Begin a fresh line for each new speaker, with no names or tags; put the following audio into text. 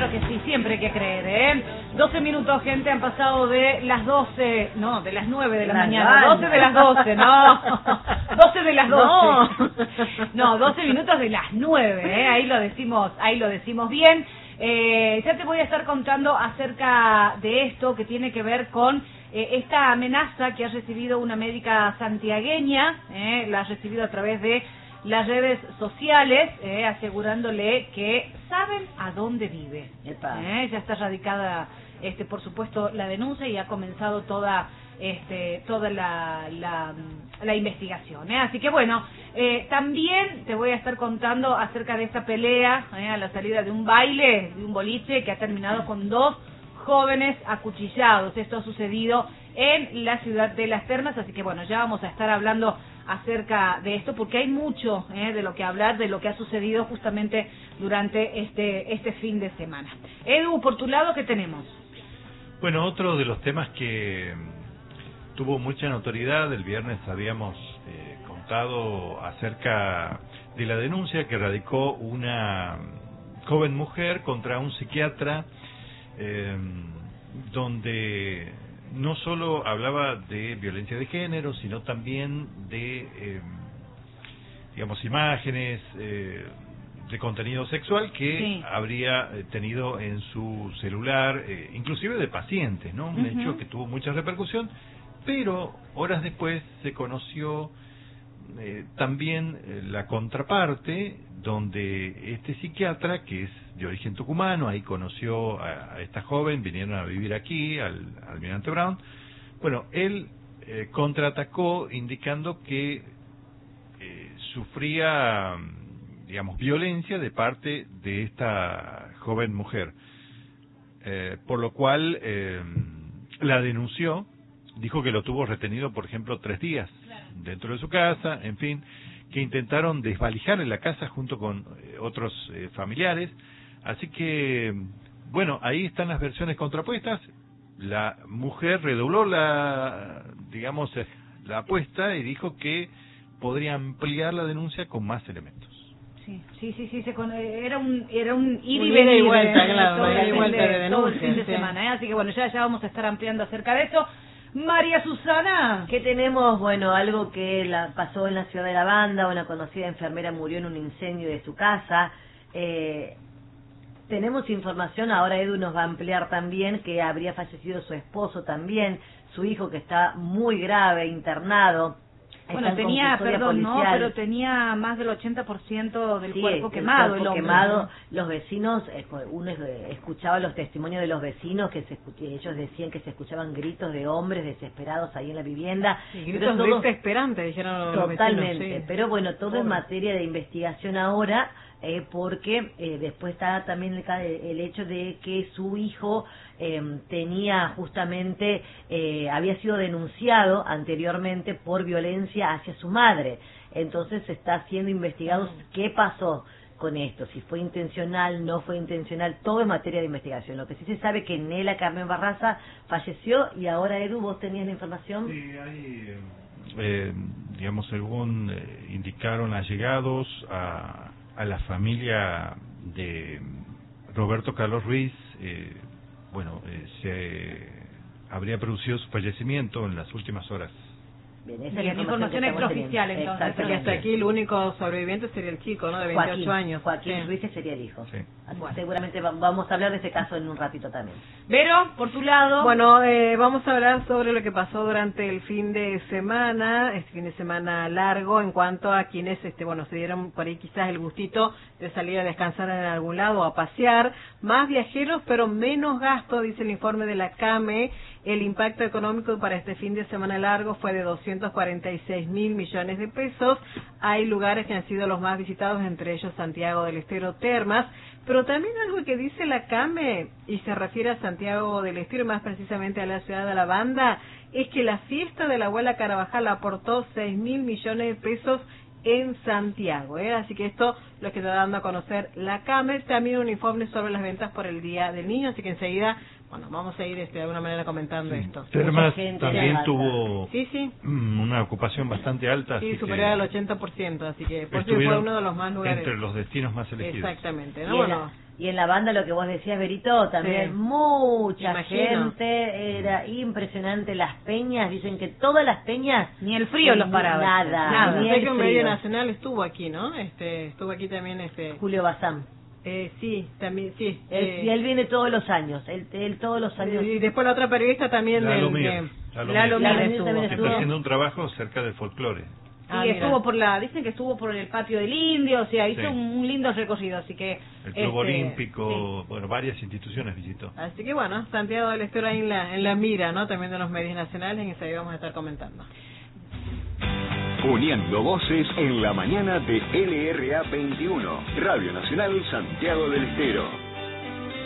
claro que sí, siempre hay que creer, ¿eh? 12 minutos, gente, han pasado de las 12, no, de las 9 de la mañana, 12 de las 12, no, 12 de las 12, no, 12 minutos de las 9, ¿eh? Ahí lo decimos bien. Ya te voy a estar contando acerca de esto que tiene que ver con esta amenaza que ha recibido una médica santiagueña, la ha recibido a través de las redes sociales, asegurándole que saben a dónde vive. Ya está radicada, por supuesto, la denuncia y ha comenzado toda la investigación. Así que bueno, también te voy a estar contando acerca de esta pelea a la salida de un baile, de un boliche que ha terminado con 2 jóvenes acuchillados. Esto ha sucedido en la ciudad de Las Termas, así que bueno, ya vamos a estar hablando acerca de esto porque hay mucho de lo que hablar, de lo que ha sucedido justamente durante este fin de semana. Edu, por tu lado, ¿qué tenemos?
Bueno, otro de los temas que tuvo mucha notoriedad, el viernes habíamos contado acerca de la denuncia que radicó una joven mujer contra un psiquiatra, donde no solo hablaba de violencia de género, sino también de, digamos, imágenes de contenido sexual que sí habría tenido en su celular, inclusive de pacientes, ¿no? Un hecho que tuvo mucha repercusión, pero horas después se conoció también la contraparte, donde este psiquiatra, que es de origen tucumano, ahí conoció a esta joven, vinieron a vivir aquí, al almirante Brown. Bueno, él contraatacó indicando que sufría, digamos, violencia de parte de esta joven mujer, por lo cual la denunció, dijo que lo tuvo retenido, por ejemplo, 3 días dentro de su casa, en fin, que intentaron desvalijar en la casa junto con otros familiares. Así que, bueno, ahí están las versiones contrapuestas. La mujer redobló la apuesta y dijo que podría ampliar la denuncia con más elementos.
Sí, era un ida y vuelta, claro, todo el fin de semana, así que bueno, ya vamos a estar ampliando acerca de eso. María Susana,
¿qué tenemos? Bueno, algo que pasó en la ciudad de La Banda. Una conocida enfermera murió en un incendio de su casa. Tenemos información, ahora Edu nos va a ampliar también, que habría fallecido su esposo también, su hijo que está muy grave, internado.
Bueno, tenía, perdón, no, pero tenía más del 80% del cuerpo quemado.
El cuerpo quemado. Los vecinos, uno escuchaba los testimonios de los vecinos, que ellos decían que se escuchaban gritos de hombres desesperados ahí en la vivienda.
Sí, gritos desesperantes, dijeron los vecinos.
Totalmente, sí. Pero bueno, todo es materia de investigación ahora, porque después está también el hecho de que su hijo tenía justamente, había sido denunciado anteriormente por violencia hacia su madre. Entonces está siendo investigado qué pasó con esto, si fue intencional, no fue intencional, todo es materia de investigación. Lo que sí se sabe que Nela Carmen Barraza falleció. Y ahora, Edu, ¿vos tenías la información?
Sí, hay, digamos, según indicaron allegados a la familia de Roberto Carlos Ruiz, se habría producido su fallecimiento en las últimas horas.
Bien, esa es la información
extraoficial, entonces.
Porque hasta aquí el único sobreviviente sería el chico, ¿no? De 28 años.
Joaquín Ruiz sería el hijo.
Sí.
Seguramente vamos a hablar de ese caso en un ratito también.
Vero, por tu lado.
Bueno, vamos a hablar sobre lo que pasó durante el fin de semana, este fin de semana largo, en cuanto a quienes, se dieron por ahí quizás el gustito de salir a descansar en algún lado o a pasear. Más viajeros, pero menos gasto, dice el informe de la CAME. El impacto económico para este fin de semana largo fue de 246.000 millones de pesos. Hay lugares que han sido los más visitados, entre ellos Santiago del Estero, Termas, pero también algo que dice la CAME, y se refiere a Santiago del Estero, más precisamente a la ciudad de La Banda, es que la fiesta de la abuela Carabajal aportó 6.000 millones de pesos en Santiago, Así que esto lo que está dando a conocer la CAME. También un informe sobre las ventas por el Día del Niño, así que enseguida, vamos a ir de alguna manera comentando esto.
Termas también tuvo
sí.
una ocupación bastante alta.
Sí, superior al 80%, así que por eso fue uno de los más lugares.
Entre los destinos más elegidos.
Exactamente,
¿no? Y en la banda, lo que vos decías, Berito, también mucha gente, era impresionante. Las peñas, dicen que todas las peñas...
Ni el frío los paraba.
Nada.
Ni el que un medio nacional estuvo aquí, ¿no? Estuvo aquí también
Julio Bazán.
Sí, también, sí.
Y él viene todos los años, él todos los años.
Y después la otra periodista también...
Lalo Mir
también estuvo.
Está haciendo un trabajo cerca del folclore.
Y estuvo dicen que estuvo por el patio del Indio, o sea, hizo un lindo recorrido, así que...
El Club Olímpico, bueno, varias instituciones visitó.
Así que bueno, Santiago del Estero ahí en la mira, ¿no? También de los medios nacionales, en eso ahí vamos a estar comentando.
Uniendo voces en la mañana de LRA 21, Radio Nacional Santiago del Estero.